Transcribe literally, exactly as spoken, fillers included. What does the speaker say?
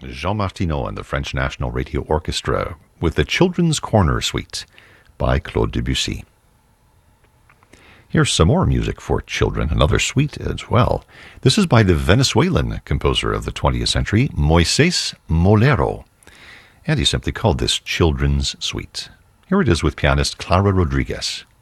Jean Martineau and the French National Radio Orchestra with the Children's Corner Suite by Claude Debussy. Here's some more music for children, another suite as well. This is by the Venezuelan composer of the twentieth century, Moises Molero, and he simply called this Children's Suite. Here it is with pianist Clara Rodriguez.